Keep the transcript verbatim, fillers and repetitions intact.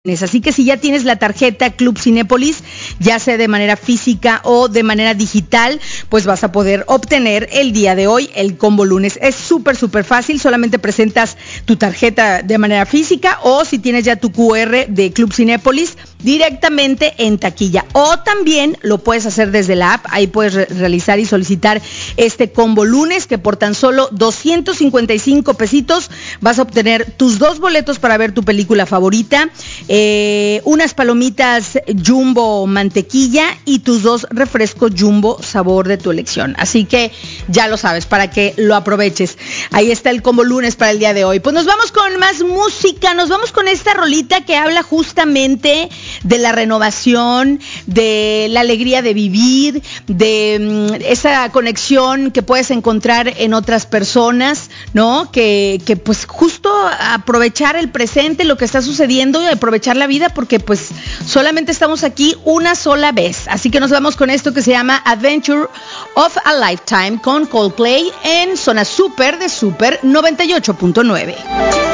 Así que si ya tienes la tarjeta Club Cinépolis, ya sea de manera física o de manera digital, pues vas a poder obtener el día de hoy el combo lunes. Es súper, súper fácil, solamente presentas tu tarjeta de manera física o si tienes ya tu cu erre de Club Cinépolis directamente en taquilla. O también lo puedes hacer desde la app, ahí puedes re- realizar y solicitar este combo lunes que por tan solo doscientos cincuenta y cinco pesitos vas a obtener tus dos boletos para ver tu película favorita, Eh, unas palomitas Jumbo mantequilla y tus dos refrescos Jumbo sabor de tu elección. Así que ya lo sabes, para que lo aproveches. Ahí está el combo lunes para el día de hoy. Pues nos vamos con más música, nos vamos con esta rolita que habla justamente de la renovación, de la alegría de vivir, de mm, esa conexión que puedes encontrar en otras personas, ¿no? Que, que pues justo aprovechar el presente, lo que está sucediendo y aprovechar la vida porque pues solamente estamos aquí una sola vez. Así que nos vamos con esto que se llama Adventure of a Lifetime con Coldplay en Zona Super de Super noventa y ocho punto nueve.